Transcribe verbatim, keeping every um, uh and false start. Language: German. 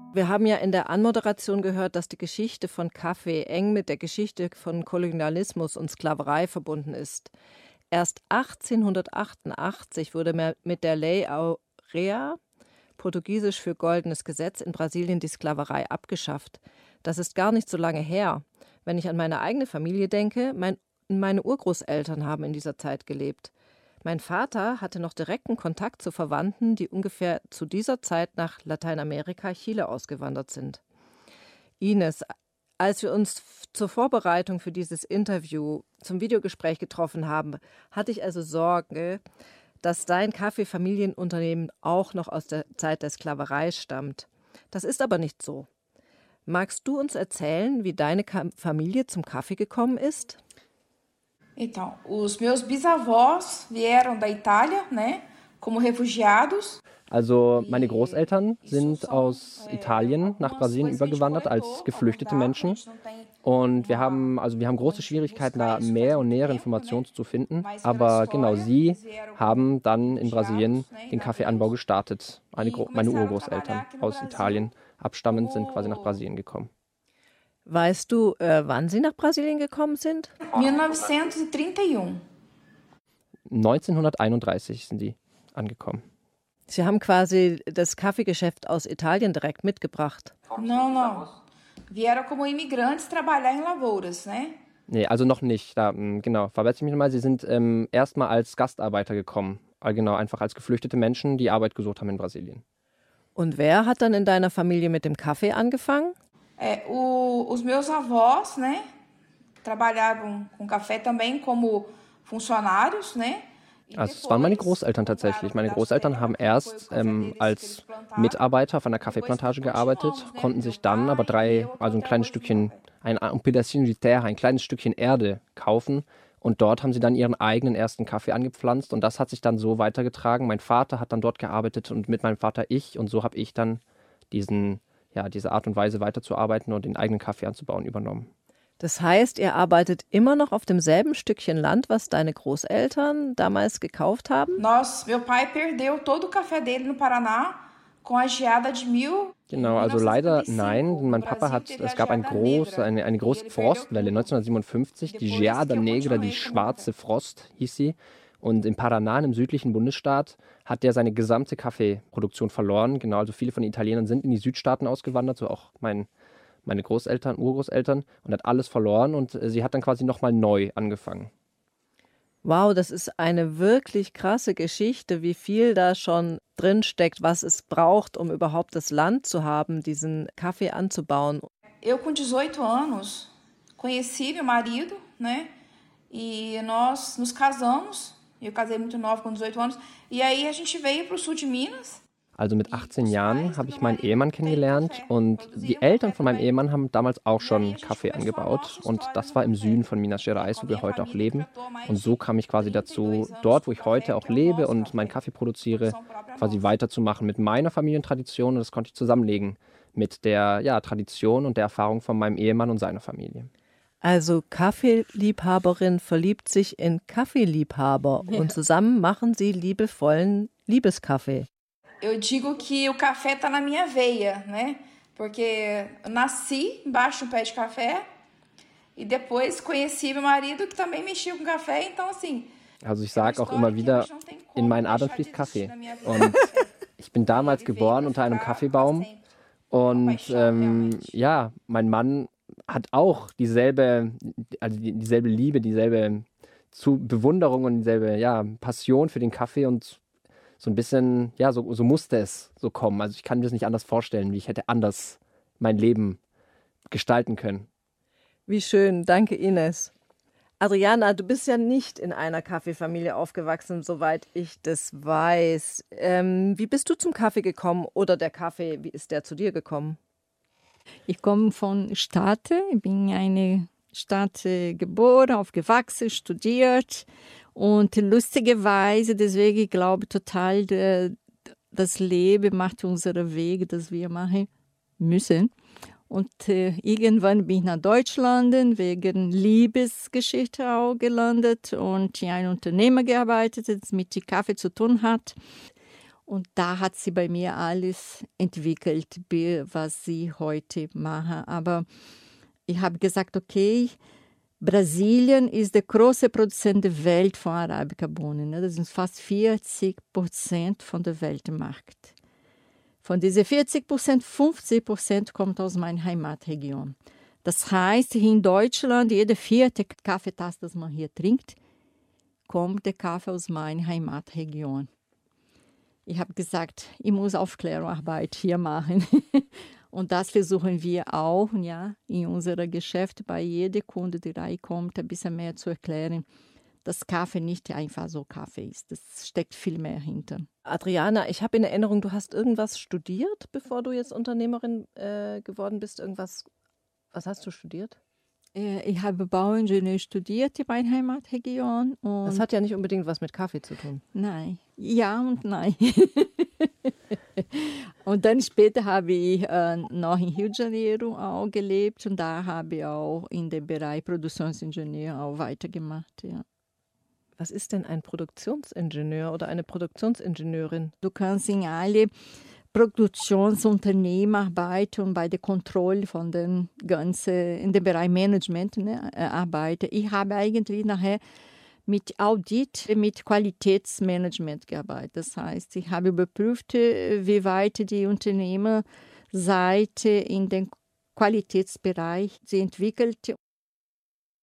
Wir haben ja in der Anmoderation gehört, dass die Geschichte von Kaffee eng mit der Geschichte von Kolonialismus und Sklaverei verbunden ist. Erst achtzehnhundertachtundachtzig wurde mit der Lei Áurea, portugiesisch für goldenes Gesetz, in Brasilien die Sklaverei abgeschafft. Das ist gar nicht so lange her. Wenn ich an meine eigene Familie denke, mein, meine Urgroßeltern haben in dieser Zeit gelebt. Mein Vater hatte noch direkten Kontakt zu Verwandten, die ungefähr zu dieser Zeit nach Lateinamerika, Chile ausgewandert sind. Ines, als wir uns zur Vorbereitung für dieses Interview zum Videogespräch getroffen haben, hatte ich also Sorge, dass dein Kaffeefamilienunternehmen auch noch aus der Zeit der Sklaverei stammt. Das ist aber nicht so. Magst du uns erzählen, wie deine Familie zum Kaffee gekommen ist? Então, os meus bisavós vieram da Itália, né, como refugiados. Also meine Großeltern sind aus Italien nach Brasilien übergewandert als geflüchtete Menschen. Und wir haben, also wir haben große Schwierigkeiten, da mehr und nähere Informationen zu finden. Aber genau, sie haben dann in Brasilien den Kaffeeanbau gestartet. Meine, meine Urgroßeltern aus Italien abstammend sind quasi nach Brasilien gekommen. Weißt du, äh, wann sie nach Brasilien gekommen sind? neunzehnhunderteinunddreißig. neunzehnhunderteinunddreißig sind die angekommen. Sie haben quasi das Kaffeegeschäft aus Italien direkt mitgebracht. Não, não. Vieram como imigrantes trabalhar em lavouras, né? Nee, also noch nicht. Da, genau, verbessere mich nochmal. Sie sind ähm, erstmal als Gastarbeiter gekommen. Genau, einfach als geflüchtete Menschen, die Arbeit gesucht haben in Brasilien. Und wer hat dann in deiner Familie mit dem Kaffee angefangen? É, o, os meus avós, né, trabalhavam com café também como funcionários, né? Also es waren meine Großeltern tatsächlich. Meine Großeltern haben erst ähm, als Mitarbeiter auf einer Kaffeeplantage gearbeitet, konnten sich dann aber drei, also ein kleines Stückchen, ein, ein pedacinho de terra, ein kleines Stückchen Erde kaufen. Und dort haben sie dann ihren eigenen ersten Kaffee angepflanzt. Und das hat sich dann so weitergetragen. Mein Vater hat dann dort gearbeitet und mit meinem Vater ich. Und so habe ich dann diesen, ja, diese Art und Weise weiterzuarbeiten und den eigenen Kaffee anzubauen übernommen. Das heißt, ihr arbeitet immer noch auf demselben Stückchen Land, was deine Großeltern damals gekauft haben? Nós, meu pai perdeu todo o café dele no Paraná com a geada de mil. Genau, also leider nein. Mein Papa hat, es gab ein groß, eine, eine große Frostwelle neunzehnhundertsiebenundfünfzig, die Geada Negra, die schwarze Frost hieß sie. Und in Paraná, im südlichen Bundesstaat, hat der seine gesamte Kaffeeproduktion verloren. Genau, also viele von den Italienern sind in die Südstaaten ausgewandert, so auch mein meine Großeltern, Urgroßeltern, und hat alles verloren und sie hat dann quasi nochmal neu angefangen. Wow, das ist eine wirklich krasse Geschichte, wie viel da schon drin steckt, was es braucht, um überhaupt das Land zu haben, diesen Kaffee anzubauen. Eu com dezoito anos conheci meu marido, né? E nós nos casamos. Eu casei muito nova com dezoito anos e aí a gente veio para o sul de Minas. Also mit achtzehn Jahren habe ich meinen Ehemann kennengelernt und die Eltern von meinem Ehemann haben damals auch schon Kaffee angebaut und das war im Süden von Minas Gerais, wo wir heute auch leben. Und so kam ich quasi dazu, dort, wo ich heute auch lebe und meinen Kaffee produziere, quasi weiterzumachen mit meiner Familientradition und das konnte ich zusammenlegen mit der ja, Tradition und der Erfahrung von meinem Ehemann und seiner Familie. Also Kaffeeliebhaberin verliebt sich in Kaffeeliebhaber ja. Und zusammen machen sie liebevollen Liebeskaffee. Eu digo que o café está na minha veia, né? Porque eu nasci embaixo de um pé de café e depois conheci meu marido que também mexia com café, então assim. Also ich sage auch immer wieder, in meinen Adern fließt Kaffee. Und ich bin damals geboren unter einem Kaffeebaum und ähm, ja, mein Mann hat auch dieselbe, also dieselbe Liebe, dieselbe zu Bewunderung und dieselbe ja, Passion für den Kaffee und so ein bisschen, ja, so, so musste es so kommen. Also ich kann mir das nicht anders vorstellen, wie ich hätte anders mein Leben gestalten können. Wie schön, danke Ines. Adriana, du bist ja nicht in einer Kaffeefamilie aufgewachsen, soweit ich das weiß. Ähm, wie bist du zum Kaffee gekommen oder der Kaffee, wie ist der zu dir gekommen? Ich komme von Stadt, ich bin eine Stadt geboren, aufgewachsen, studiert. Und lustigerweise, deswegen ich glaube total, das Leben macht unseren Weg, das wir machen müssen. Und äh, irgendwann bin ich nach Deutschland wegen Liebesgeschichte auch gelandet und in einem Unternehmen gearbeitet, das mit Kaffee zu tun hat. Und da hat sie bei mir alles entwickelt, was sie heute macht. Aber ich habe gesagt, okay, Brasilien ist der größte Produzent der Welt von Arabica-Bohnen. Das sind fast vierzig Prozent von der Weltmarkt. Von diesen vierzig Prozent, fünfzig Prozent kommt aus meiner Heimatregion. Das heißt, hier in Deutschland, jede vierte Kaffeetasse, das man hier trinkt, kommt der Kaffee aus meiner Heimatregion. Ich habe gesagt, ich muss Aufklärungsarbeit hier machen. Und das versuchen wir auch, ja, in unserem Geschäft, bei jedem Kunde, der reinkommt, ein bisschen mehr zu erklären, dass Kaffee nicht einfach so Kaffee ist. Das steckt viel mehr hinter. Adriana, ich habe in Erinnerung, du hast irgendwas studiert, bevor du jetzt Unternehmerin äh, geworden bist. Irgendwas, was hast du studiert? Ich habe Bauingenieur studiert in meiner Heimatregion. Und das hat ja nicht unbedingt was mit Kaffee zu tun. Nein, ja und nein. Und dann später habe ich äh, noch in Rio de Janeiro auch gelebt und da habe ich auch in dem Bereich Produktionsingenieur auch weitergemacht. Ja. Was ist denn ein Produktionsingenieur oder eine Produktionsingenieurin? Du kannst in alle Produktionsunternehmen arbeiten und bei der Kontrolle von den ganzen, in dem Bereich Management ne, arbeiten. Ich habe eigentlich nachher mit Audit, mit Qualitätsmanagement gearbeitet. Das heißt, ich habe überprüft, wie weit die Unternehmerseite in den Qualitätsbereich sie entwickelt.